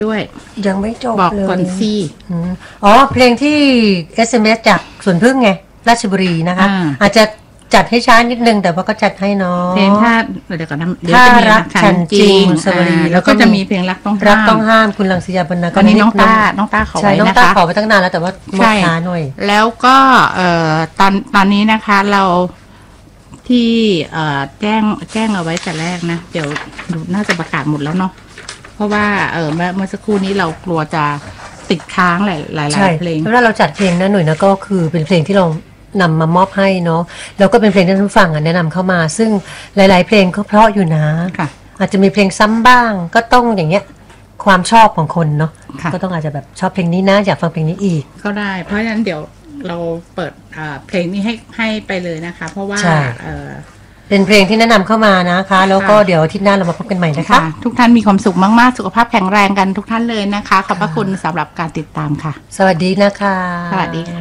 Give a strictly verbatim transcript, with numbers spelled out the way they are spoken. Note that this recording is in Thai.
ด้วยยังไม่จบบอกเลยก่อนสิอ๋อเพลงที่ เอส เอ็ม เอส จากสวนพึ่งไงราชบุรีนะคะอ่าอาจจะจัดให้ช้านิดนึงแต่ว่าก็จัดให้เนาะเพลงถ้าเดี๋ยวก่อนนะเดี๋ยวถ้าจะมีรักฉันจริงสวรีอ่าแล้แล้ว วก็ก็มีจะมีเพลงรักต้องห้ามรักต้องห้ามคุณรังสียาบรรณาตอนนี้น้องต้าน้องต้าขอใช่ไว้น้องนะต้าคะขอไปตั้งนานแล้วแต่ว่าหมดใช่ช้าหน่อยแล้วก็เอ่อตอนตอนนี้นะคะเราที่เอ่อแจ้งแจ้งเอาไว้แต่แรกนะเดี๋ยวดูน่าจะประกาศหมดแล้วเนาะเพราะว่าเออเมื่อเมื่อสักครู่นี้เรากลัวจะติดค้างหลายหลายหลาใช่ยเพลงแล้วเวลาเราจัดเพลงนะหน่อยนะก็คือเป็นเพลงที่เรานำมามอบให้เนาะแล้วก็เป็นเพลงที่ท่านผู้ฟังอ่ะแนะนำเข้ามา ซึ่งหลาย ๆ เพลงก็เพราะอยู่นะค่ะอาจจะมีเพลงซ้ำบ้าง ก็ต้องอย่างเงี้ยความชอบของคนเนาะค่ะก็ต้องอาจจะแบบชอบเพลงนี้นะอยากฟังเพลงนี้อีกก็ได้ เพราะฉะนั้นเดี๋ยวเราเปิดอ่าเพลงนี้ให้ให้ไปเลยนะคะ เพราะว่าใช่เอ่อเป็นเพลงที่แนะนำเข้ามานะคะ แล้วก็ค่ะเดี๋ยวอาทิตย์หน้าเรามาพบกันใหม่นะคะค่ะทุกท่านมีความสุขมากๆสุขภาพแข็งแรงกันทุกท่านเลยนะคะขอบพระคุณสำหรับการติดตามค่ะสวัสดีนะคะสวัสดีค่ะ